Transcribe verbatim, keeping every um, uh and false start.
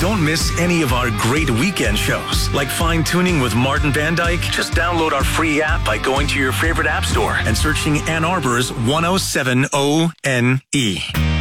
Don't miss any of our great weekend shows, like Fine Tuning with Martin Van Dyke. Just download our free app by going to your favorite app store and searching Ann Arbor's one oh seven O N E.